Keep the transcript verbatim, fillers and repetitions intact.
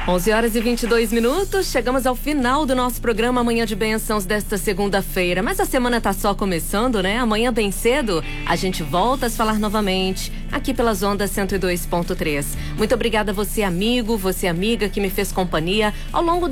onze horas e vinte e dois minutos, chegamos ao final do nosso programa Amanhã de Bênçãos desta segunda-feira. Mas a semana tá só começando, né? Amanhã bem cedo a gente volta a se falar novamente aqui pelas ondas cento e dois ponto três. Muito obrigada a você, amigo, você amiga que me fez companhia ao longo da